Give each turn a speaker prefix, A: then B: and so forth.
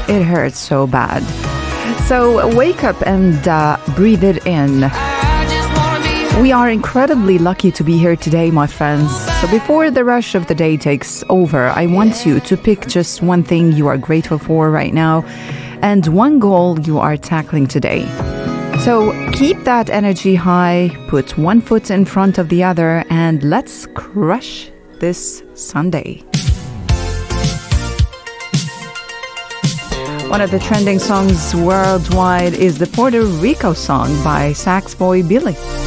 A: it hurts so bad. So wake up and breathe it in. We are incredibly lucky to be here today, my friends. So before the rush of the day takes over, I want you to pick just one thing you are grateful for right now and one goal you are tackling today. So keep that energy high, put one foot in front of the other, and let's crush this Sunday. One of the trending songs worldwide is the Puerto Rico song by Sax Boy Billy.